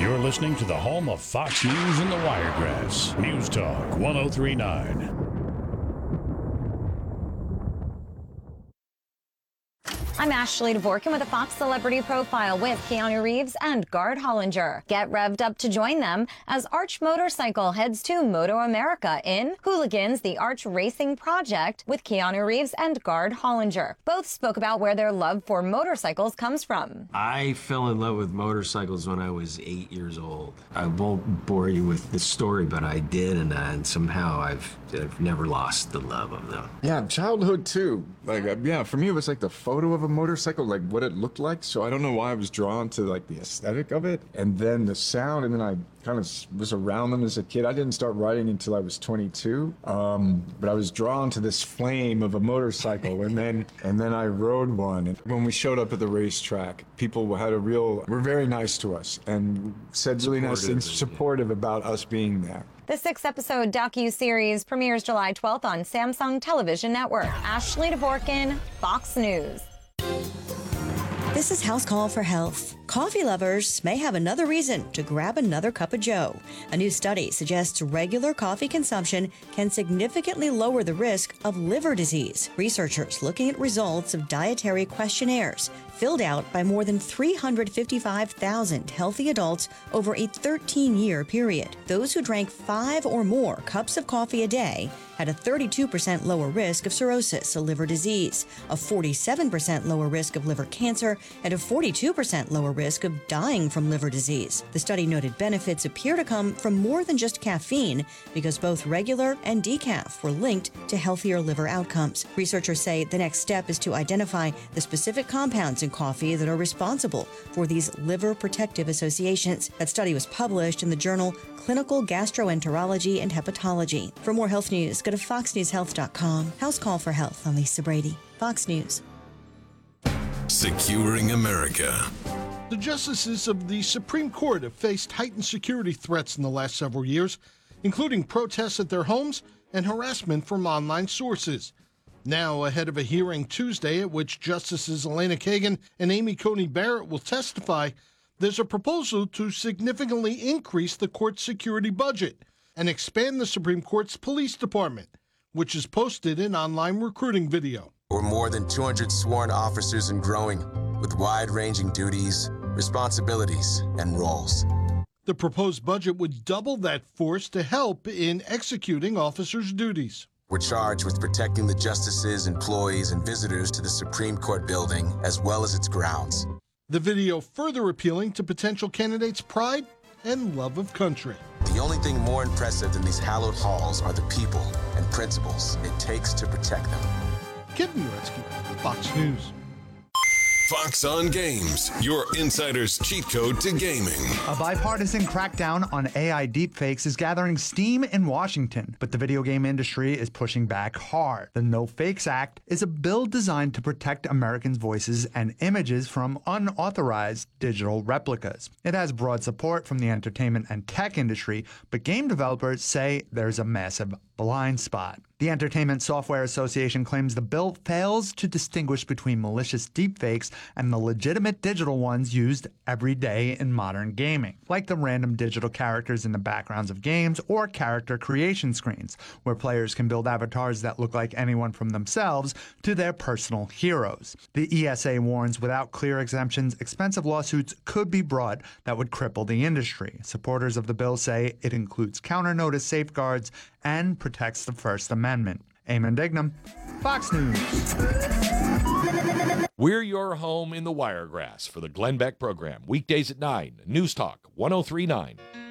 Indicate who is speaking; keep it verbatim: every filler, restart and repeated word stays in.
Speaker 1: You're listening to the home of Fox News and the Wiregrass. News Talk one oh three point nine.
Speaker 2: I'm Ashley Dvorkin with a Fox Celebrity Profile with Keanu Reeves and Gard Hollinger. Get revved up to join them as Arch Motorcycle heads to Moto America in Hooligans, the Arch Racing Project with Keanu Reeves and Gard Hollinger. Both spoke about where their love for motorcycles comes from.
Speaker 3: I fell in love with motorcycles when I was eight years old. I won't bore you with the story, but I did, and, uh, and somehow I've, I've never lost the love of them.
Speaker 4: Yeah, childhood too. Like, uh, yeah, for me it was like the photo of a motorcycle, like what it looked like. So I don't know why I was drawn to like the aesthetic of it, and then the sound, and then I kind of was around them as a kid. I didn't start riding until I was twenty-two, um, but I was drawn to this flame of a motorcycle, and then and then I rode one. And when we showed up at the racetrack, people had a real, were very nice to us and said really nice things, supportive about us being there.
Speaker 2: The six-episode docu-series premieres July twelfth on Samsung Television Network. Ashley Dvorkin, Fox News.
Speaker 5: This is House Call for Health. Coffee lovers may have another reason to grab another cup of joe. A new study suggests regular coffee consumption can significantly lower the risk of liver disease. Researchers looking at results of dietary questionnaires filled out by more than three hundred fifty-five thousand healthy adults over a thirteen-year period. Those who drank five or more cups of coffee a day had a thirty-two percent lower risk of cirrhosis, a liver disease, a forty-seven percent lower risk of liver cancer, and a forty-two percent lower risk of dying from liver disease. The study noted benefits appear to come from more than just caffeine because both regular and decaf were linked to healthier liver outcomes. Researchers say the next step is to identify the specific compounds in coffee that are responsible for these liver protective associations. That study was published in the journal Clinical Gastroenterology and Hepatology. For more health news, go to fox news health dot com. House Call for Health. I'm Lisa Brady, Fox News.
Speaker 6: Securing America.
Speaker 7: The justices of the Supreme Court have faced heightened security threats in the last several years, including protests at their homes and harassment from online sources. Now, ahead of a hearing Tuesday at which Justices Elena Kagan and Amy Coney Barrett will testify, there's a proposal to significantly increase the court's security budget and expand the Supreme Court's police department, which has posted an online recruiting video.
Speaker 8: We're more than two hundred sworn officers and growing, with wide-ranging duties, responsibilities, and roles.
Speaker 7: The proposed budget would double that force to help in executing officers' duties.
Speaker 8: We're charged with protecting the justices, employees, and visitors to the Supreme Court building, as well as its grounds.
Speaker 7: The video further appealing to potential candidates' pride and love of country.
Speaker 8: The only thing more impressive than these hallowed halls are the people and principles it takes to protect them.
Speaker 7: Kevin Uretsky, Fox News.
Speaker 6: Fox on Games, your insider's cheat code to gaming.
Speaker 9: A bipartisan crackdown on A I deepfakes is gathering steam in Washington, but the video game industry is pushing back hard. The No Fakes Act is a bill designed to protect Americans' voices and images from unauthorized digital replicas. It has broad support from the entertainment and tech industry, but game developers say there's a massive blind spot. The Entertainment Software Association claims the bill fails to distinguish between malicious deepfakes and the legitimate digital ones used every day in modern gaming, like the random digital characters in the backgrounds of games or character creation screens, where players can build avatars that look like anyone from themselves to their personal heroes. The E S A warns without clear exemptions, expensive lawsuits could be brought that would cripple the industry. Supporters of the bill say it includes counter-notice safeguards and protects the First Amendment. Eamon Dignam, Fox News.
Speaker 10: We're your home in the Wiregrass for the Glenn Beck program. Weekdays at nine. News Talk one oh three point nine.